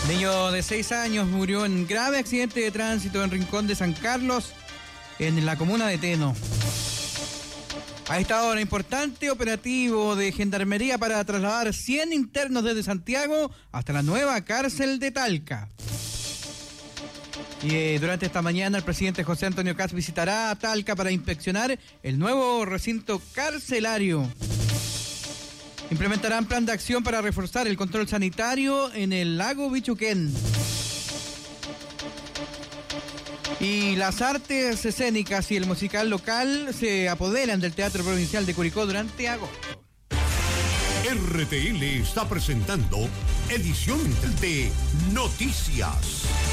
Niño de 6 años murió en grave accidente de tránsito en Rincón de San Carlos, en la comuna de Teno. A esta hora, importante operativo de gendarmería para trasladar 100 internos desde Santiago hasta la nueva cárcel de Talca. Y durante esta mañana el presidente José Antonio Kast visitará a Talca para inspeccionar el nuevo recinto carcelario. Implementarán plan de acción para reforzar el control sanitario en el lago Bichuquén. Y las artes escénicas y el musical local se apoderan del Teatro Provincial de Curicó durante agosto. RTL está presentando edición de Noticias.